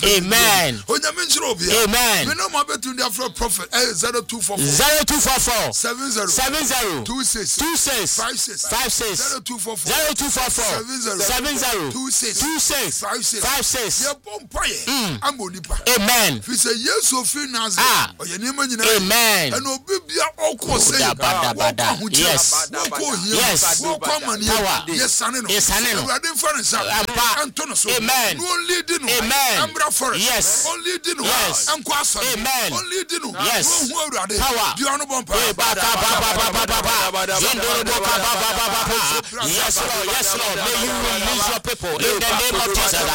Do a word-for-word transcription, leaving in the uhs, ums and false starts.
Amen. Amen. Me no ma betu dia for prophet zero two four four zero two four four seven zero seven zero two six two six five six five six zero two four four zero two four four seven zero seven zero two six two six five six five six. ye bompaye amonipa. Amen. Fi say Yesu fi Nazareth. Ah. Oye ni ma nyina. Amen. And obi bia okọ say. Yes. Yes. Power. Yes, sane no. Yes, sane no. Awurade mfa ne sa. Ampa. Antono so. Amen. No only di no. Amen. Ambra forest. Yes. Only di no. Yes. Anko asori. Amen. Only di no. Yes. No hu Awurade. Power. Di ono bompa. Ba ba ba ba ba ba ba. Zindoro ba ba ba ba ba. Yes Lord. Yes Lord. May you release your people in the name of Jesus.